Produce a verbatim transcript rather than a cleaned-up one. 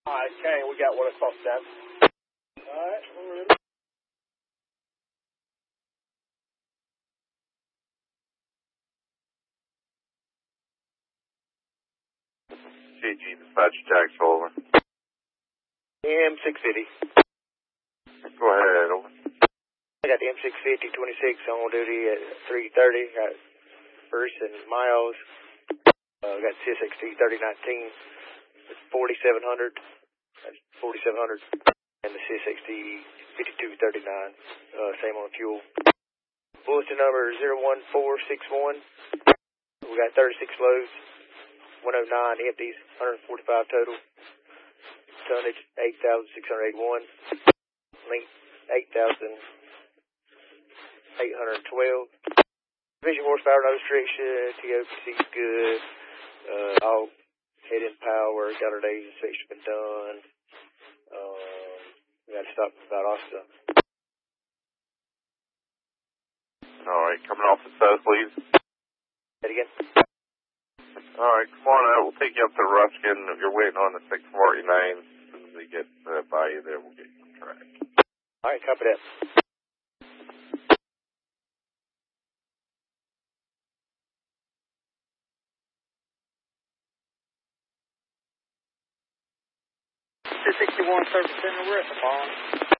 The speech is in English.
Alright, Kane, we got one across that. Alright, we're ready. G G, dispatch Jack over. M six fifty. Go ahead, over. I got the M six fifty twenty-six on duty at three thirty. Got Bruce and Miles. Uh, got C S X T thirty nineteen. forty-seven hundred. That's forty-seven hundred. And the C S X T fifty-two thirty-nine. Uh, same on the fuel. Bulletin number zero one four six one. We got thirty-six loads. one oh nine empties. one hundred forty-five total. Tonnage eight thousand six hundred eighty-one. Length eight thousand eight hundred twelve. Vision horsepower, no restriction. T O P C's good. Uh, all head in power. Got our days inspection been done. Um, we got to stop about Austin. All right, coming off the south, please. Say it again. All right, come on out. We'll take you up to Ruskin. If you're waiting on the six forty-nine, as soon as we get uh, by you there, we'll get you on track. All right, copy that. two sixty-one Service Center, we're at the farm.